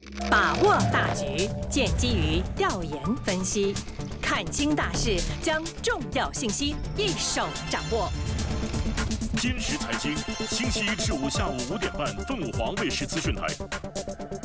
把握大局，建基于调研分析，看清大势，将重要信息一手掌握。 坚实财经，星期一至五下午5点半，凤凰卫视资讯台。